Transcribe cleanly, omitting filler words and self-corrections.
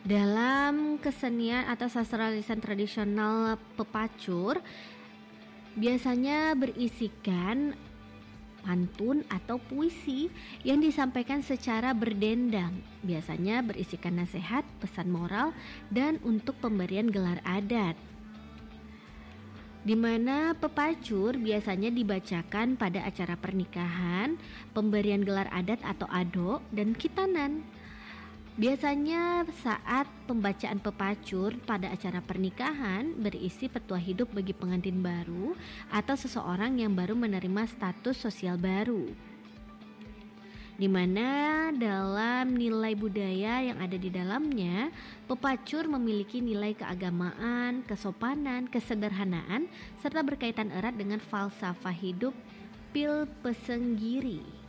Dalam kesenian atau sastra lisan tradisional pepacur biasanya berisikan pantun atau puisi yang disampaikan secara berdendang, biasanya berisikan nasihat, pesan moral, dan untuk pemberian gelar adat. Di mana pepacur biasanya dibacakan pada acara pernikahan, pemberian gelar adat atau ado, dan khitanan. Biasanya saat pembacaan pepacur pada acara pernikahan berisi petua hidup bagi pengantin baru atau seseorang yang baru menerima status sosial baru. Di mana dalam nilai budaya yang ada di dalamnya, pepacur memiliki nilai keagamaan, kesopanan, kesederhanaan, serta berkaitan erat dengan falsafah hidup Pilpesenggiri.